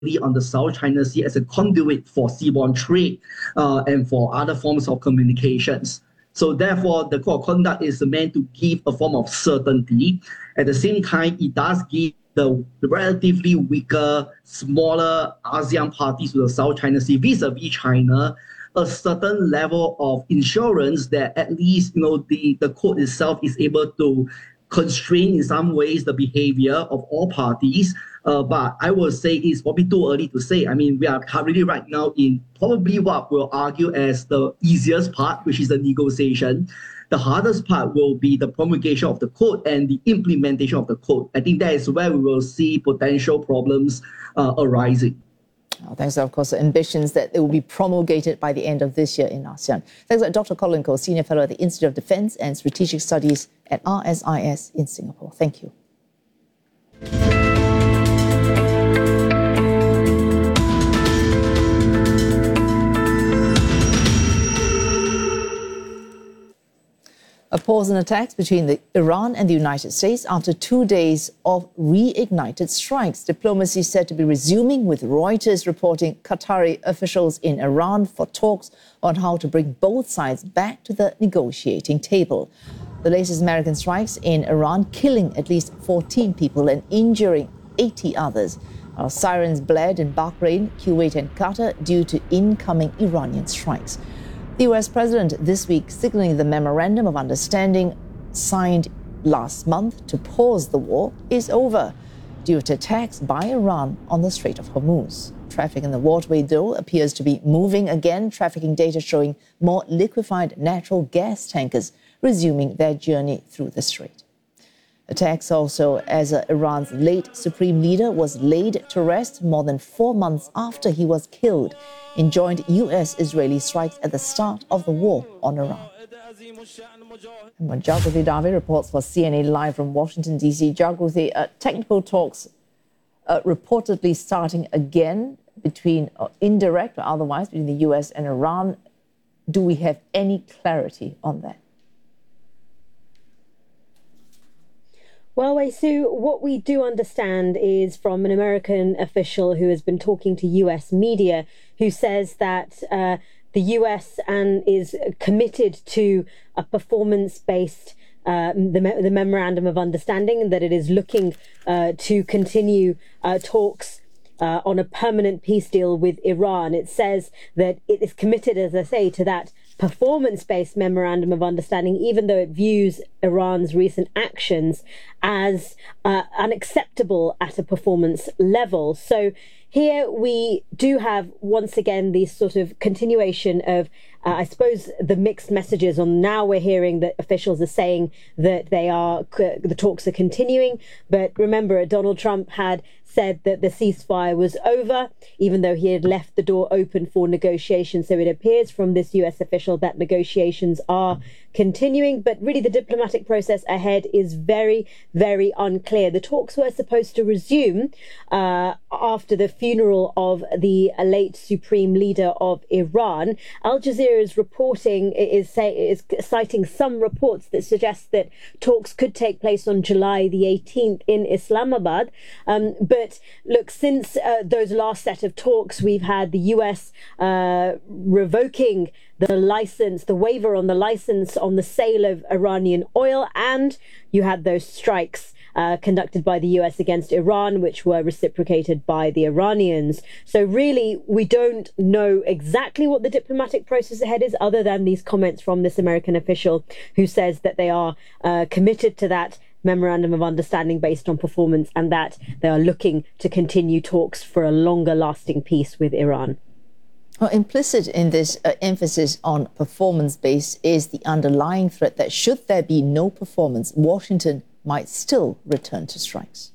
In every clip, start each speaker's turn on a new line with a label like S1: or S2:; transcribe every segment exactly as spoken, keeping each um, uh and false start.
S1: on the South China Sea as a conduit for seaborne trade uh, and for other forms of communications. So therefore, the code of conduct is meant to give a form of certainty. At the same time, it does give the relatively weaker, smaller ASEAN parties to the South China Sea vis-a-vis China a certain level of insurance that at least, you know, the, the code itself is able to constrain in some ways the behavior of all parties. Uh, but I would say it's probably too early to say. I mean, we are currently right now in probably what we'll argue as the easiest part, which is the negotiation. The hardest part will be the promulgation of the code and the implementation of the code. I think that is where we will see potential problems uh, arising.
S2: Oh, thanks, of course, ambitions that it will be promulgated by the end of this year in ASEAN. Thanks, Doctor Colin Koh, Senior Fellow at the Institute of Defence and Strategic Studies at R S I S in Singapore. Thank you. A pause in attacks between the Iran and the United States after two days of reignited strikes. Diplomacy said to be resuming, with Reuters reporting Qatari officials in Iran for talks on how to bring both sides back to the negotiating table. The latest American strikes in Iran killing at least fourteen people and injuring eighty others. Our sirens blared in Bahrain, Kuwait and Qatar due to incoming Iranian strikes. The U S president this week signaling the memorandum of understanding signed last month to pause the war is over due to attacks by Iran on the Strait of Hormuz. Traffic in the waterway, though, appears to be moving again, trafficking data showing more liquefied natural gas tankers resuming their journey through the strait. Attacks also as uh, Iran's late supreme leader was laid to rest more than four months after he was killed in joint U S-Israeli strikes at the start of the war on Iran. And Jagriti Dave reports for C N A Live from Washington, D C. Jagriti, uh, technical talks uh, reportedly starting again between, uh, indirect or otherwise, between the U S and Iran. Do we have any clarity on that?
S3: Well, Wei Su, what we do understand is from an American official who has been talking to U S media, who says that uh, the U S and is committed to a performance-based uh, the, me- the memorandum of understanding, and that it is looking uh, to continue uh, talks uh, on a permanent peace deal with Iran. It says that it is committed, as I say, to that performance-based memorandum of understanding, even though it views Iran's recent actions as uh, unacceptable at a performance level. So here we do have, once again, this sort of continuation of, uh, I suppose, the mixed messages on. Now we're hearing that officials are saying that they are, the talks are continuing. But remember, Donald Trump had said that the ceasefire was over, even though he had left the door open for negotiations. So it appears from this U S official that negotiations are continuing, but really the diplomatic process ahead is very, very unclear. The talks were supposed to resume uh, after the funeral of the late supreme leader of Iran. Al Jazeera's reporting is, say, is citing some reports that suggest that talks could take place on July the eighteenth in Islamabad. Um, but look, since uh, those last set of talks, we've had the U S uh, revoking the license, the waiver on the license on the sale of Iranian oil, and you had those strikes uh, conducted by the U S against Iran, which were reciprocated by the Iranians. So really, we don't know exactly what the diplomatic process ahead is, other than these comments from this American official who says that they are uh, committed to that memorandum of understanding based on performance, and that they are looking to continue talks for a longer lasting peace with Iran.
S2: Well, implicit in this uh, emphasis on performance-based is the underlying threat that should there be no performance, Washington might still return to strikes.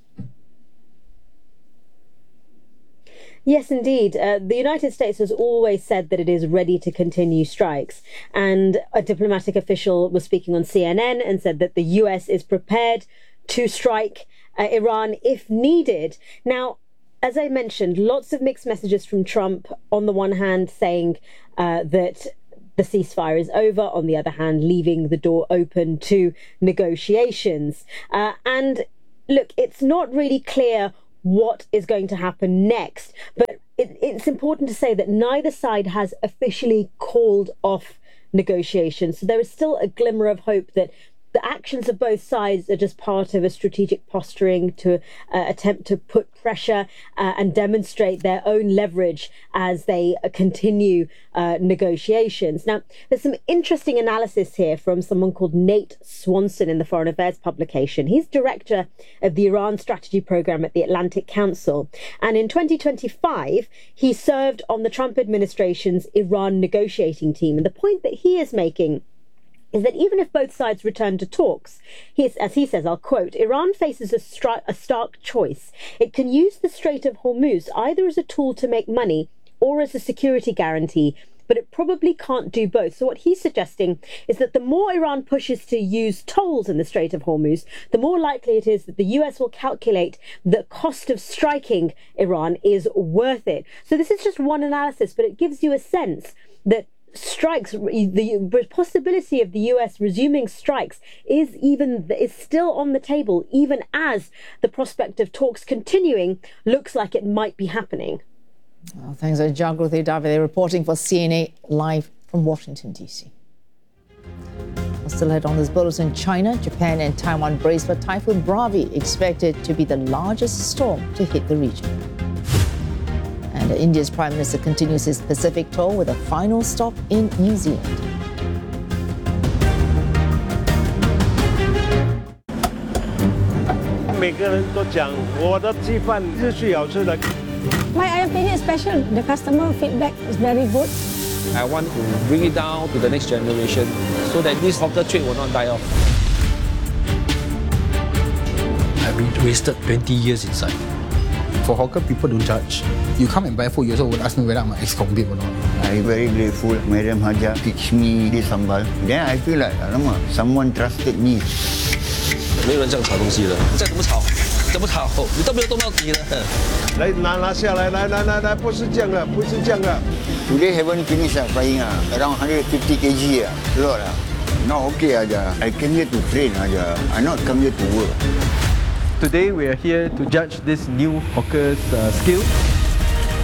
S3: Yes, indeed. Uh, the United States has always said that it is ready to continue strikes. And a diplomatic official was speaking on C N N and said that the U S is prepared to strike uh, Iran if needed. Now, as I mentioned, lots of mixed messages from Trump, on the one hand saying uh, that the ceasefire is over, on the other hand leaving the door open to negotiations. Uh, and look, it's not really clear what is going to happen next. But it, it's important to say that neither side has officially called off negotiations. So there is still a glimmer of hope that the actions of both sides are just part of a strategic posturing to uh, attempt to put pressure uh, and demonstrate their own leverage as they uh, continue uh, negotiations. Now, there's some interesting analysis here from someone called Nate Swanson in the Foreign Affairs publication. He's director of the Iran Strategy Program at the Atlantic Council. And in twenty twenty-five, he served on the Trump administration's Iran negotiating team. And the point that he is making is that even if both sides return to talks, he is, as he says, I'll quote, Iran faces a, stri- a stark choice. It can use the Strait of Hormuz either as a tool to make money or as a security guarantee, but it probably can't do both. So what he's suggesting is that the more Iran pushes to use tolls in the Strait of Hormuz, the more likely it is that the U S will calculate the cost of striking Iran is worth it. So this is just one analysis, but it gives you a sense that strikes, the possibility of the U S resuming strikes is even is still on the table, even as the prospect of talks continuing looks like it might be happening.
S2: Well, thanks to Jagruti Davide reporting for C N A live from Washington, D C. We'll still head on this bulletin. China, Japan and Taiwan brace for Typhoon Bravi, expected to be the largest storm to hit the region. And India's Prime Minister continues his Pacific tour with a final stop in New Zealand.
S4: My opinion is special. The customer feedback is very good.
S5: I want to bring it down to the next generation so that this hawker trade will not die off.
S6: I've been wasted twenty years inside. For hawker, people don't judge. You come and buy food, you also would ask me whether I'm an ex-convict or not.
S7: I'm very grateful. Madam Haja teach me this sambal. Then I feel like, alamak, someone trusted me.
S5: 没有人这样炒东西的，再怎么炒，怎么炒，你都没有动到底的。
S8: 来拿拿下来，来来来来，不是这样的，不是这样的。
S7: Today haven't finished uh, frying uh, around one hundred fifty kilograms. Uh, lot uh. Now okay aja. I came here to train aja. I not come here to work.
S9: Today we are here to judge this new hawker's uh, skill.